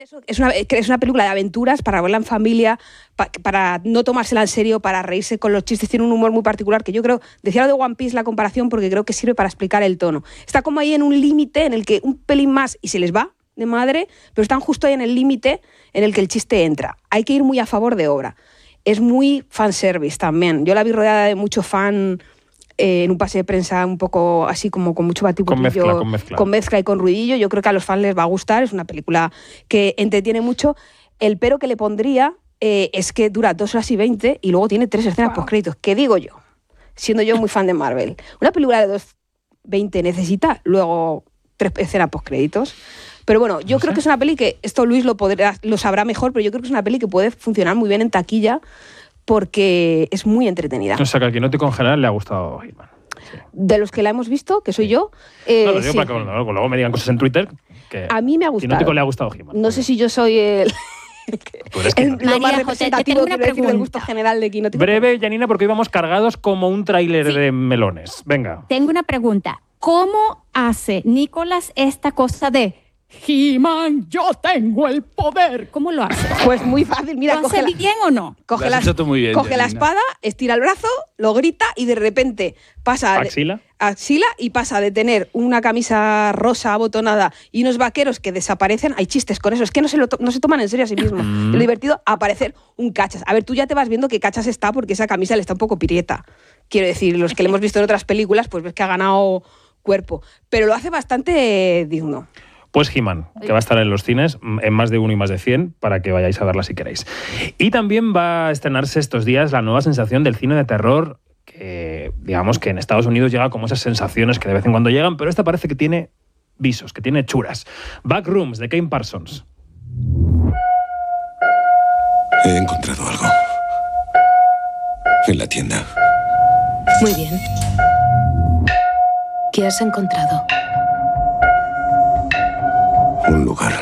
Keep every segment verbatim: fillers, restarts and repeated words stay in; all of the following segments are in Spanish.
Es una, es una película de aventuras para verla en familia, pa, para no tomársela en serio, para reírse con los chistes. Tiene un humor muy particular que yo creo, decía lo de One Piece la comparación porque creo que sirve para explicar el tono. Está como ahí en un límite en el que un pelín más y se les va de madre, pero están justo ahí en el límite en el que el chiste entra. Hay que ir muy a favor de obra. Es muy fanservice también. Yo la vi rodeada de mucho fan... Eh, en un pase de prensa un poco así como con mucho batiburrillo, con mezcla, con mezcla. con mezcla y con ruidillo. Yo creo que a los fans les va a gustar, es una película que entretiene mucho. El pero que le pondría eh, es que dura dos horas y veinte y luego tiene tres escenas wow. postcréditos. ¿Qué digo yo? Siendo yo muy fan de Marvel. Una película de dos horas veinte necesita luego tres escenas postcréditos. Pero bueno, yo no creo sé. que es una peli que, esto Luis lo, podrá, lo sabrá mejor, pero yo creo que es una peli que puede funcionar muy bien en taquilla porque es muy entretenida. O sea, que al Quinótico en general le ha gustado Hitman. Sí. De los que la hemos visto, que soy sí. yo... Eh, no, lo digo sí. para que no, luego me digan cosas en Twitter que a mí me ha gustado. Quinótico le ha gustado Hitman. No sé si yo soy el... el lo más representativo del gusto general de Quinótico. Breve, Janina, porque íbamos cargados como un tráiler sí. de melones. Venga. Tengo una pregunta. ¿Cómo hace Nicolas esta cosa de... He-Man, yo tengo el poder? ¿Cómo lo hace? Pues muy fácil. Mira, ¿Lo coge hace la, bien o no? Coge, la, bien, coge la espada, estira el brazo, lo grita y de repente pasa... ¿Axila? De, axila y pasa de tener una camisa rosa abotonada y unos vaqueros que desaparecen. Hay chistes con eso. Es que no se, lo to- no se toman en serio a sí mismos. Lo divertido, aparecer un Cachas. A ver, tú ya te vas viendo que Cachas está porque esa camisa le está un poco pirieta. Quiero decir, los que le hemos visto en otras películas, pues ves que ha ganado cuerpo. Pero lo hace bastante digno. Pues He-Man, que va a estar en los cines, en más de uno y más de cien, para que vayáis a verla si queréis. Y también va a estrenarse estos días la nueva sensación del cine de terror, que digamos que en Estados Unidos llega como esas sensaciones que de vez en cuando llegan, pero esta parece que tiene visos, que tiene churas. Backrooms, de Kane Parsons. He encontrado algo. En la tienda. Muy bien. ¿Qué has encontrado? Un lugar.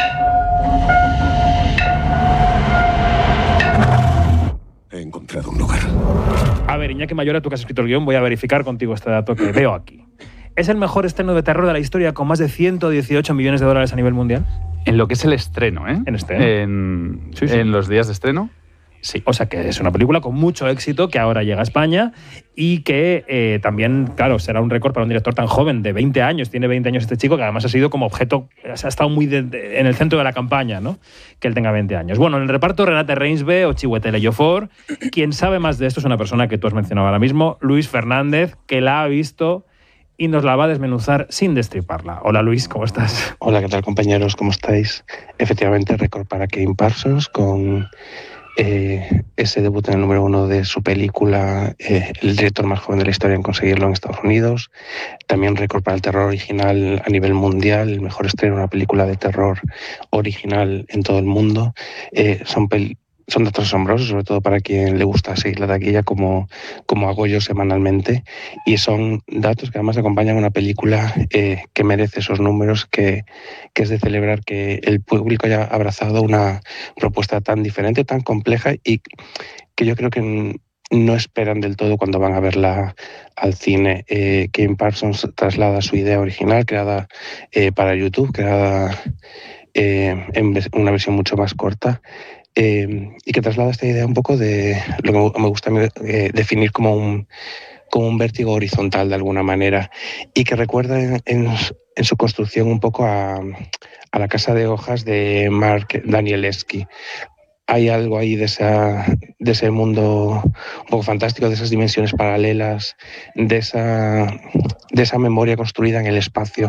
He encontrado un lugar. A ver, Iñaki Mayora, tú que has escrito el guión, voy a verificar contigo este dato que veo aquí. ¿Es el mejor estreno de terror de la historia con más de ciento dieciocho millones de dólares a nivel mundial? En lo que es el estreno, ¿eh? En estreno. En, sí, sí. en los días de estreno. Sí, o sea que es una película con mucho éxito que ahora llega a España y que eh, también, claro, será un récord para un director tan joven, de veinte años, tiene veinte años este chico, que además ha sido como objeto, ha estado muy de, de, en el centro de la campaña, ¿no? Que él tenga veinte años. Bueno, en el reparto Renate Reinsve o Chiwetel Ejiofor. Quien sabe más de esto es una persona que tú has mencionado ahora mismo, Luis Fernández, que la ha visto y nos la va a desmenuzar sin destriparla. Hola Luis, ¿cómo estás? Hola, ¿qué tal compañeros? ¿Cómo estáis? Efectivamente, récord para Kane Parsons con... Eh, ese debut en el número uno de su película, eh, el director más joven de la historia en conseguirlo en Estados Unidos. También récord para el terror original a nivel mundial, el mejor estreno de una película de terror original en todo el mundo. Eh, son pel- Son datos asombrosos, sobre todo para quien le gusta seguir la taquilla como, como hago yo semanalmente. Y son datos que además acompañan una película eh, que merece esos números, que, que es de celebrar que el público haya abrazado una propuesta tan diferente, tan compleja y que yo creo que no esperan del todo cuando van a verla al cine. Eh, Kane Parsons traslada su idea original, creada eh, para YouTube, creada eh, en una versión mucho más corta, Eh, y que traslada esta idea un poco de lo que me gusta eh, definir como un, como un vértigo horizontal de alguna manera, y que recuerda en, en, en su construcción un poco a, a La casa de hojas de Mark Danielewski. Hay algo ahí de, esa, de ese mundo un poco fantástico, de esas dimensiones paralelas, de esa, de esa memoria construida en el espacio.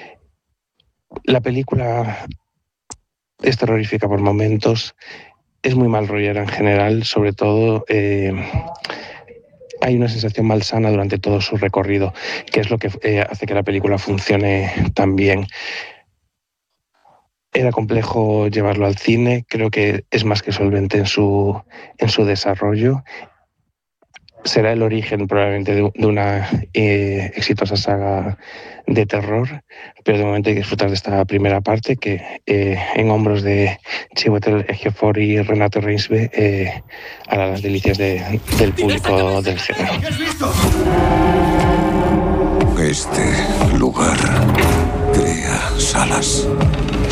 La película es terrorífica por momentos, es muy mal rollera en general, sobre todo eh, hay una sensación malsana durante todo su recorrido, que es lo que eh, hace que la película funcione tan bien. Era complejo llevarlo al cine, creo que es más que solvente en su, en su desarrollo. Será el origen probablemente de, de una eh, exitosa saga de terror, pero de momento hay que disfrutar de esta primera parte que eh, en hombros de Chiwetel Ejiofor y Renate Reinsve eh, hará las delicias de, del público del género. Este lugar crea salas.